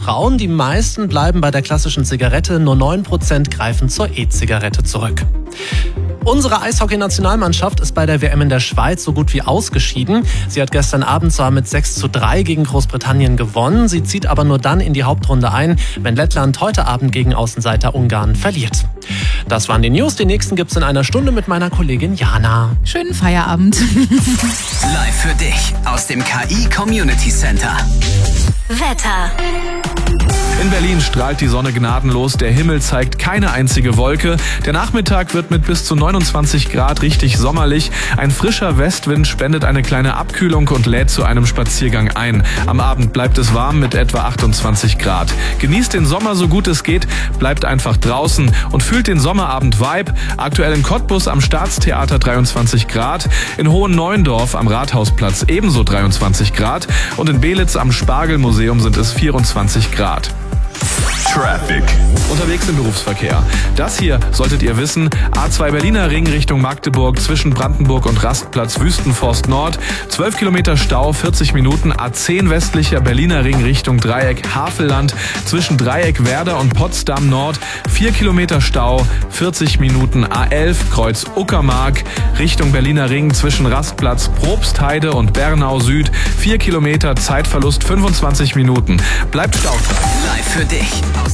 Frauen. Die meisten bleiben bei der klassischen Zigarette, nur 9% greifen zur E-Zigarette zurück. Unsere Eishockey-Nationalmannschaft ist bei der WM in der Schweiz so gut wie ausgeschieden. Sie hat gestern Abend zwar mit 6:3 gegen Großbritannien gewonnen, sie zieht aber nur dann in die Hauptrunde ein, wenn Lettland heute Abend gegen Außenseiter Ungarn verliert. Das waren die News, die nächsten gibt's in einer Stunde mit meiner Kollegin Jana. Schönen Feierabend. Live für dich aus dem KI Community Center. Wetter. In Berlin strahlt die Sonne gnadenlos, der Himmel zeigt keine einzige Wolke. Der Nachmittag wird mit bis zu 29 Grad richtig sommerlich. Ein frischer Westwind spendet eine kleine Abkühlung und lädt zu einem Spaziergang ein. Am Abend bleibt es warm mit etwa 28 Grad. Genießt den Sommer so gut es geht, bleibt einfach draußen und fühlt den Sommerabend-Vibe. Aktuell in Cottbus am Staatstheater 23 Grad, in Hohenneuendorf am Rathausplatz ebenso 23 Grad und in Belitz am Spargelmuseum sind es 24 Grad. Traffic. Unterwegs im Berufsverkehr. Das hier solltet ihr wissen. A2 Berliner Ring Richtung Magdeburg zwischen Brandenburg und Rastplatz Wüstenforst Nord. 12 Kilometer Stau, 40 Minuten. A10 westlicher Berliner Ring Richtung Dreieck Havelland zwischen Dreieck Werder und Potsdam Nord. 4 Kilometer Stau, 40 Minuten. A11 Kreuz Uckermark Richtung Berliner Ring zwischen Rastplatz Probstheide und Bernau Süd. 4 Kilometer, Zeitverlust 25 Minuten. Bleibt staufrei. Live für dich